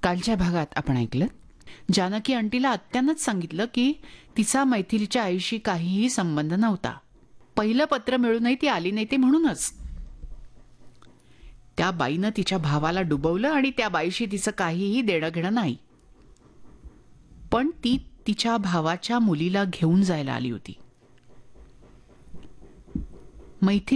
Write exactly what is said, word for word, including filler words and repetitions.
कालच्या भागात आपण ऐकलं जानकी आंटीला आत्यानंच सांगितलं की तिचा मैथिलीच्या आईशी काहीही संबंध नव्हता. पहिलं पत्र मिळूनही ती आली नाही ते म्हणूनच. त्या बाईनं तिच्या भावाला डुबवलं आणि त्या बाईशी तिचं काहीही देणं घेणं नाही. पण ती तिच्या भावाच्या मुलीला घेऊन जायला आली होती. मैथिली